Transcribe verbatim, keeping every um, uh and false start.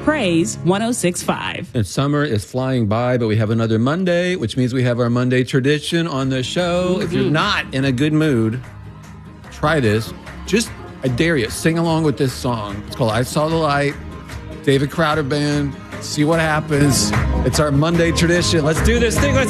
Praise one oh six point five. And summer is flying by, but we have another Monday, which means we have our Monday tradition on the show. Mm-hmm. If you're not in a good mood, try this. Just, I dare you, sing along with this song. It's called I Saw the Light, David Crowder Band. See what happens. It's our Monday tradition. Let's do this thing. Let's